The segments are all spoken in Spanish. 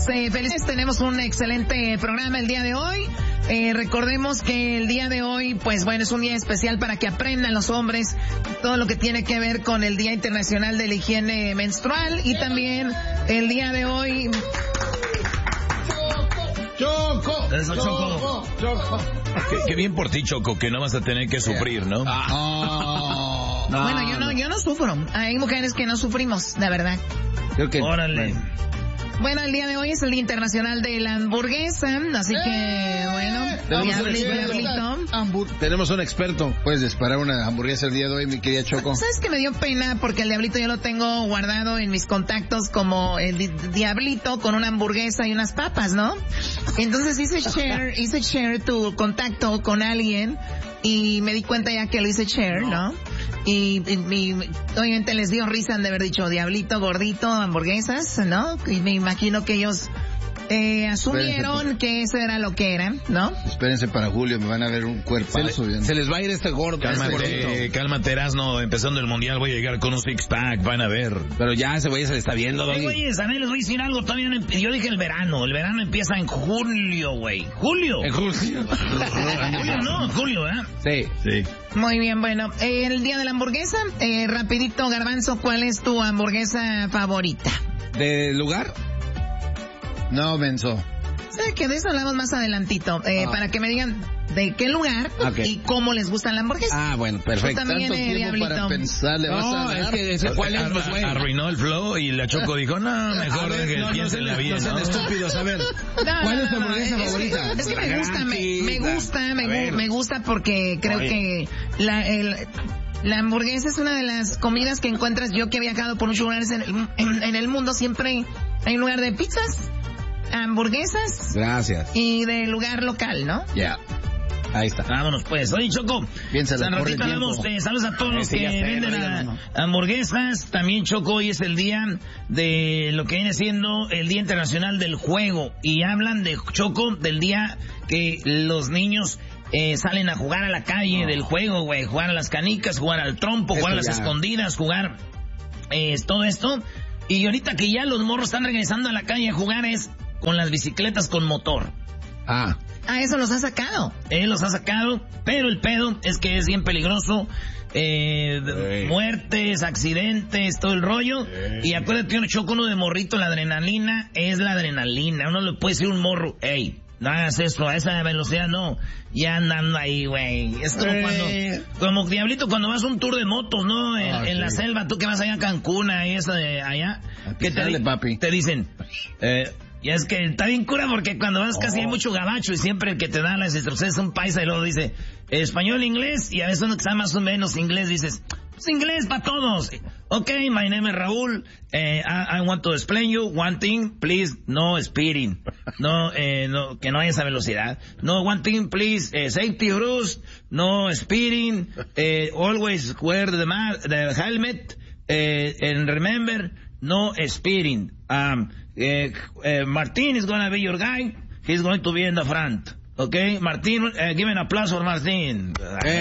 Felices, tenemos un excelente programa el día de hoy. Recordemos que el día de hoy, pues bueno, es un día especial para que aprendan los hombres todo lo que tiene que ver con el Día Internacional de la Higiene Menstrual. Y también el día de hoy... ¡Choco! Eso, Choco. Qué bien por ti, Choco, que no vas a tener que sufrir, ¿no? No. Bueno, yo no sufro. Hay mujeres que no sufrimos, la verdad. Creo que... Órale. Bueno, el día de hoy es el Día Internacional de la Hamburguesa, así que, bueno, tenemos un experto. Puedes disparar una hamburguesa el día de hoy, mi querida Choco. ¿Sabes que me dio pena? Porque el Diablito yo lo tengo guardado en mis contactos como el Diablito con una hamburguesa y unas papas, ¿no? Entonces hice share tu contacto con alguien y me di cuenta ya que lo hice share, ¿no? Y obviamente les dio risa de haber dicho Diablito, gordito, hamburguesas, ¿no? Y me imagino que ellos asumieron que eso era lo que era, ¿no? Espérense para julio, me van a ver un cuerpazo. Se les va a ir este gordo. Cálmate, Erasno, empezando el mundial voy a llegar con un six-pack, van a ver. Pero ya ese güey se le está viendo, Doggy. Güey, ¿sabes? Les voy a decir algo, todavía no yo dije el verano empieza en julio, güey. ¿Julio? En julio. Julio, ¿eh? Sí. Muy bien, bueno, el día de la hamburguesa, rapidito, Garbanzo, ¿cuál es tu hamburguesa favorita? ¿De lugar? No, menso. Sé que de eso hablamos más adelantito, para que me digan de qué lugar y cómo les gusta la hamburguesa. Ah, bueno, perfecto. También, tanto tiempo Diablito. para pensar, le vas a dar. Es que ese cuál es, pues, güey. Arruinó el flow y la Choco dijo, no, mejor que piensen la vida, ¿no? Estúpidos, a ver. ¿Cuál es tu hamburguesa favorita? Es que me gusta porque creo que la hamburguesa es una de las comidas que encuentras. Yo que he viajado por muchos lugares en el mundo, siempre hay un lugar de pizzas, hamburguesas. Gracias. Y de lugar local, ¿no? Ya. Ahí está. Vámonos pues. Oye, Choco, San ratito hablamos, saludos a todos los que venden hamburguesas. También, Choco, hoy es el día de lo que viene siendo el Día Internacional del Juego. Y hablan de, Choco, del día que los niños salen a jugar a la calle del juego, güey. Jugar a las canicas, jugar al trompo, jugar a las escondidas, jugar todo esto. Y ahorita que ya los morros están regresando a la calle a jugar es con las bicicletas con motor. Eso los ha sacado. Los ha sacado, pero el pedo es que es bien peligroso. Muertes, accidentes, todo el rollo. Y acuérdate, Choco, uno de morrito, la adrenalina es la adrenalina. Uno le puede decir un morro, hey, no hagas eso, a esa velocidad no. Ya andando ahí, güey. Es como Diablito, cuando vas a un tour de motos, ¿no? En la selva, tú que vas allá a Cancún, ahí esa de allá. Que te dicen, y es que está bien cura porque cuando vas casi hay mucho gabacho y siempre el que te da las instrucciones es un paisa y luego dice español, inglés, y a veces uno que sabe más o menos inglés dices, pues inglés para todos. Okay, my name is Raúl, I want to explain you one thing, please, no speeding. No, que no haya esa velocidad. No, one thing, please, safety rules, no speeding, always wear the helmet, and remember, no speeding. Martin is going to be your guy. He's going to be in the front. Okay, Martin, give an applause for Martin.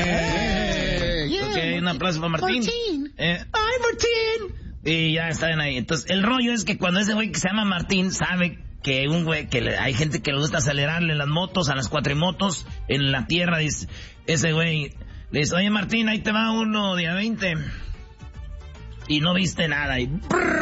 Okay, un aplauso para Martín. ¡Ay, Martín! Y ya están ahí. Entonces, el rollo es que cuando ese güey que se llama Martín sabe que un güey, hay gente que le gusta acelerarle las motos, a las cuatrimotos, en la tierra, dice, ese güey, le dice, oye Martín, ahí te va uno de a 20. Y no viste nada. Y...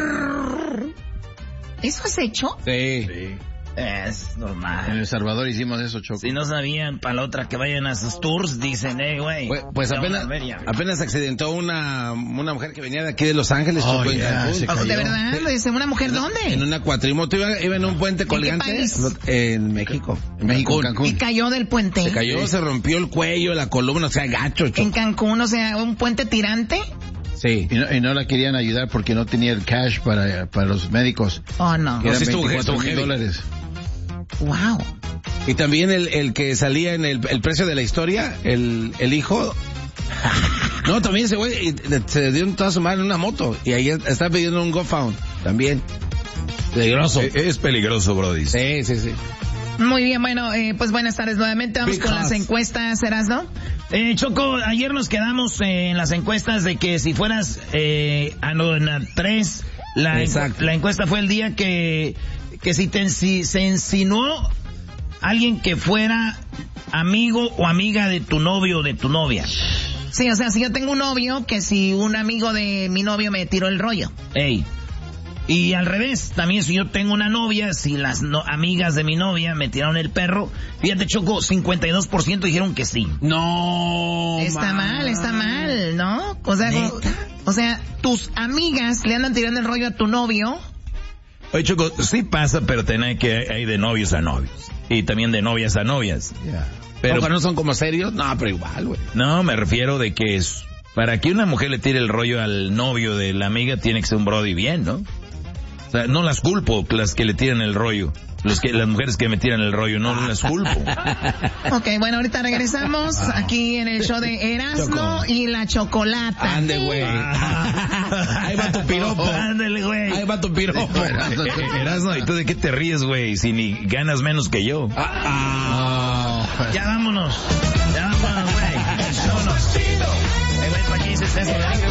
¿Eso has hecho? Sí. Es normal. En El Salvador hicimos eso, Choco. Si no sabían, para la otra que vayan a sus tours, dicen, güey. Pues apenas accidentó una mujer que venía de aquí de Los Ángeles, Choco, en Cancún. ¿De verdad? ¿Una mujer dónde? En una cuatrimoto, iba en un puente colgante. En México. En Cancún. ¿Y cayó del puente? Se cayó, se rompió el cuello, la columna, o sea, gacho, Choco. En Cancún, o sea, un puente tirante. Sí. Y no la querían ayudar porque no tenía el cash para los médicos. Oh, no. Que eran $24,000. Wow. Y también el que salía en el precio de la historia, el hijo. No, también ese güey se dio un tazo mal en una moto. Y ahí está pidiendo un GoFund. También. Peligroso. Es peligroso, brody. Sí. Muy bien, bueno, pues buenas tardes nuevamente. Vamos con las encuestas, ¿no? Choco, ayer nos quedamos en las encuestas de que si fueras en la 3, la encuesta fue el día que que si se insinuó alguien que fuera amigo o amiga de tu novio o de tu novia. Sí, o sea, si yo tengo un novio, que si un amigo de mi novio me tiró el rollo. Ey. Y al revés, también si yo tengo una novia, si las amigas de mi novia me tiraron el perro, fíjate, Choco, 52% dijeron que sí. No. Está mal, ¿no? O sea, tus amigas le andan tirando el rollo a tu novio. Oye, Choco, sí pasa, pero hay de novios a novios. Y también de novias a novias. Yeah. Pero cuando no son como serios, no, pero igual, güey. No, me refiero de que para que una mujer le tire el rollo al novio de la amiga, tiene que ser un brody bien, ¿no? O sea, no las culpo, las que le tiran el rollo. Las mujeres que me tiran el rollo, no las culpo. Ok, bueno, ahorita regresamos aquí en el show de Erasmo y la Chocolata. Ande, güey. Ahí va tu piropo. Ándale, güey. Ahí va tu piropo. Erasmo, ¿y tú de qué te ríes, güey? Si ni ganas menos que yo. Ya vámonos, güey. Vámonos. Güey, ¿para qué dices eso?